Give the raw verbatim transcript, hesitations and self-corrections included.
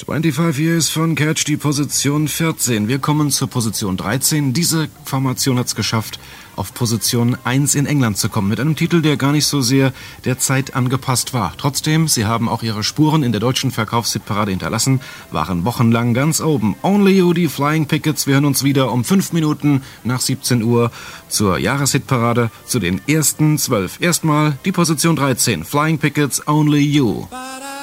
fünfundzwanzig Years von Catch, die Position vierzehn. Wir kommen zur Position dreizehn. Diese Formation hat es geschafft, auf Position eins in England zu kommen, mit einem Titel, der gar nicht so sehr der Zeit angepasst war. Trotzdem, sie haben auch ihre Spuren in der deutschen Verkaufshitparade hinterlassen, waren wochenlang ganz oben. Only You, die Flying Pickets. Wir hören uns wieder um fünf Minuten nach siebzehn Uhr zur Jahreshitparade zu den ersten zwölf. Erstmal die Position dreizehn, Flying Pickets, Only You.